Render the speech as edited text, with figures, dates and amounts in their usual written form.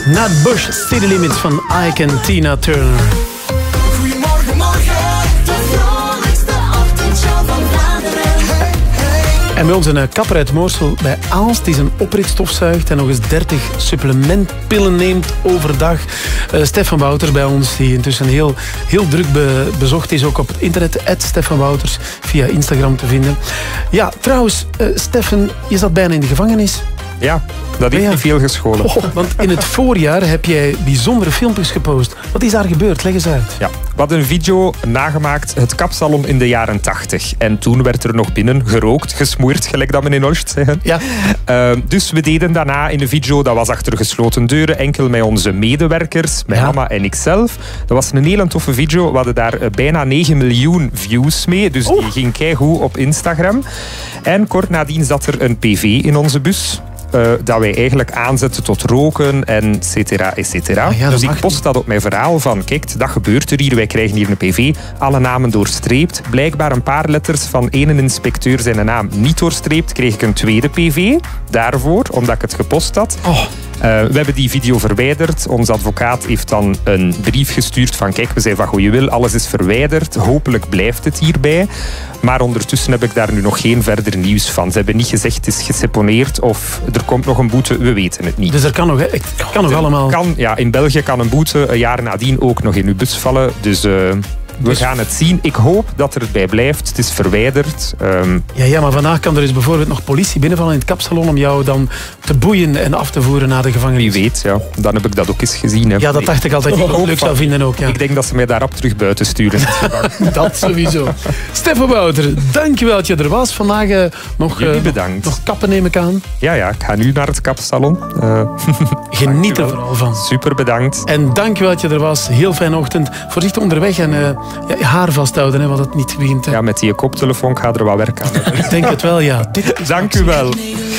Nat Bush, City Limits van Ike en Tina Turner. Goedemorgen, morgen, de vrolijkste ochtendshow van Vlaanderen. En bij ons een kapper uit Moorsel bij Aalst die zijn oprit stofzuigt en nog eens 30 supplementpillen neemt overdag. Stefan Wouters bij ons, die intussen heel druk bezocht is, ook op het internet. @Stefan Wouters, via Instagram te vinden. Ja, trouwens, Stefan, je zat bijna in de gevangenis. Ja, dat heeft niet veel gescholen. Want in het voorjaar heb jij bijzondere filmpjes gepost. Wat is daar gebeurd? Leg eens uit. Ja, we hadden een video nagemaakt, het kapsalon in de jaren 80. En toen werd er nog binnen gerookt, gesmoerd, gelijk dat men in Oost zeggen. Ja. Dus we deden daarna in de video, dat was achter gesloten deuren, enkel met onze medewerkers, met mama en ikzelf. Dat was een hele toffe video. We hadden daar bijna 9 miljoen views mee, dus die ging keigoed op Instagram. En kort nadien zat er een PV in onze bus. Dat wij eigenlijk aanzetten tot roken en et cetera, et cetera. Ja, dus ik post dat op mijn verhaal van, kijk, dat gebeurt er hier, wij krijgen hier een PV, alle namen doorstreept. Blijkbaar een paar letters van ene inspecteur zijn naam niet doorstreept, kreeg ik een tweede PV daarvoor, omdat ik het gepost had. We hebben die video verwijderd. Onze advocaat heeft dan een brief gestuurd van, kijk, we zijn van goede wil, alles is verwijderd. Hopelijk blijft het hierbij. Maar ondertussen heb ik daar nu nog geen verder nieuws van. Ze hebben niet gezegd het is geseponeerd of er komt nog een boete, we weten het niet. Dus er kan nog, nog allemaal... In België kan een boete een jaar nadien ook nog in uw bus vallen. Dus we gaan het zien. Ik hoop dat er het bij blijft. Het is verwijderd. Ja, maar vandaag kan er dus bijvoorbeeld nog politie binnenvallen in het kapsalon om jou dan te boeien en af te voeren naar de gevangenis. Wie weet, ja. Dan heb ik dat ook eens gezien. Hè. Ja, dat dacht ik altijd. Ik het leuk zou vinden ook. Ja. Ik denk dat ze mij daarop terug buiten sturen. Dat sowieso. Stefan Wouter, dankjewel dat je er was. Vandaag nog kappen neem ik aan. Ja, ik ga nu naar het kapsalon. Geniet er vooral van. Super bedankt. En dankjewel dat je er was. Heel fijne ochtend. Voorzichtig onderweg en haar vasthouden, hè, want het niet begint. Hè. Ja, met die koptelefoon ga er wat werk aan. Ik denk het wel, ja. Dank u wel.